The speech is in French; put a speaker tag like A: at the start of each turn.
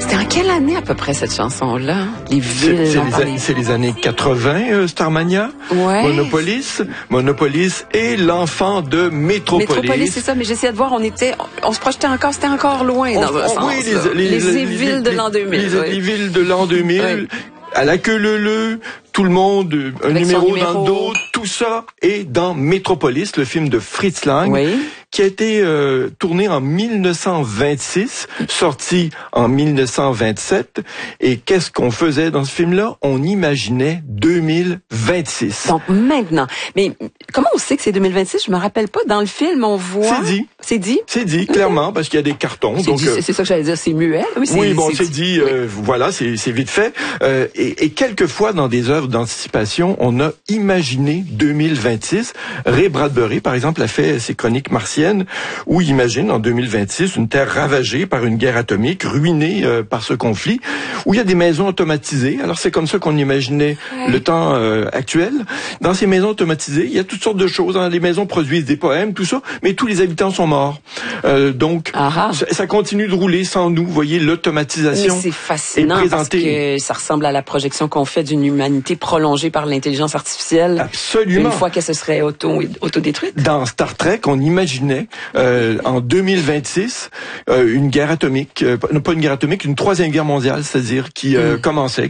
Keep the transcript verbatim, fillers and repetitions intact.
A: C'était en quelle année à peu près cette chanson-là? Les villes.
B: C'est, c'est, les, c'est les années quatre-vingts, euh, Starmania.
A: Ouais.
B: Monopolis. Monopolis et l'enfant de Métropolis.
A: Métropolis, c'est ça, mais j'essayais de voir, on était, on, on se projetait encore, c'était encore loin
B: on,
A: dans un
B: on,
A: sens.
B: Oui, les, les,
A: les,
B: les,
A: les villes de l'an deux mille.
B: Les,
A: oui.
B: les villes de l'an deux mille.
A: Oui.
B: À la queue leu-leu, tout le monde, un numéro, numéro dans le dos, tout ça est dans Métropolis, le film de Fritz Lang, oui. qui a été euh, tourné en mille neuf cent vingt-six, sorti en mille neuf cent vingt-sept. Et qu'est-ce qu'on faisait dans ce film-là? On imaginait deux mille vingt-six.
A: Donc maintenant, mais comment on sait que c'est deux mille vingt-six? Je me rappelle pas. Dans le film, on voit...
B: C'est dit.
A: C'est dit?
B: C'est dit, clairement, parce qu'il y a des cartons.
A: C'est,
B: donc,
A: dit,
B: euh,
A: c'est ça que j'allais dire, c'est muet. Oui, c'est,
B: oui bon, c'est,
A: c'est
B: dit, dit euh, oui. voilà, c'est, c'est vite fait. Euh, et, et quelquefois, dans des œuvres d'anticipation, on a imaginé deux mille vingt-six. Ray Bradbury, par exemple, a fait ses chroniques martiennes, où il imagine en deux mille vingt-six une terre ravagée par une guerre atomique, ruinée euh, par ce conflit, où il y a des maisons automatisées. Alors c'est comme ça qu'on imaginait ouais. le temps euh, actuel. Dans ces maisons automatisées, il y a toutes sortes de choses. Hein. Les maisons produisent des poèmes, tout ça, mais tous les habitants sont morts. Euh, donc, ça, ça continue de rouler sans nous. Vous voyez, l'automatisation
A: mais c'est fascinant
B: est présentée.
A: Parce que ça ressemble à la projection qu'on fait d'une humanité prolongée par l'intelligence artificielle.
B: Absolument.
A: Une fois qu'elle se serait auto, autodétruite.
B: Dans Star Trek, on imaginait euh, en deux mille vingt-six euh, une guerre atomique, euh, pas une guerre atomique, une troisième guerre mondiale, c'est-à-dire qui euh, mm. commençait.